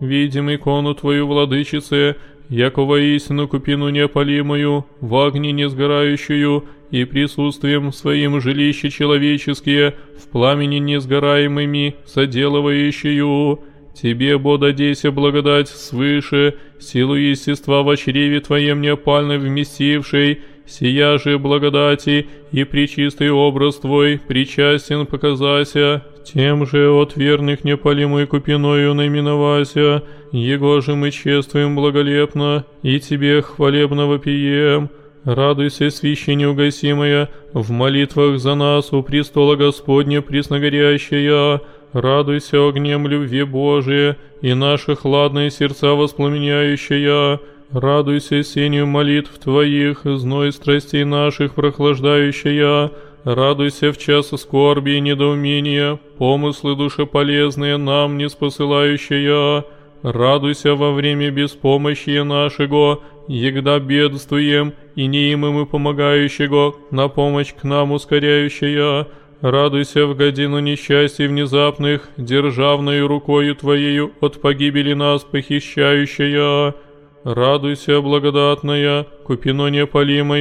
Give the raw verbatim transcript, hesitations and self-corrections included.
видим икону Твою, владычице, яко воистину купину неопалимую, в огне несгорающую, и присутствием Своим жилище человеческие, в пламени несгораемыми, соделывающую. Тебе, Бо, дадейся благодать свыше, силу естества во чреве Твоем неопально вместившей, сия же благодати и пречистый образ Твой причастен показася, тем же от верных непалимой купиною наименовася, его же мы чествуем благолепно, и Тебе хвалебно вопием. Радуйся, свящи неугасимая, в молитвах за нас у престола Господня пресногорящая. Радуйся огнем любви Божией, и наши хладные сердца воспламеняющая. Радуйся сенью молитв Твоих, зной страстей наших прохлаждающая. Радуйся в час скорби и недоумения, помыслы душеполезные нам не спосылающая. Радуйся во время беспомощия нашего, егда бедствуем, и неимым и помогающего, на помощь к нам ускоряющая. Радуйся в годину несчастий внезапных, державною рукою Твоею от погибели нас похищающая. Радуйся, благодатная, купино неопалимая,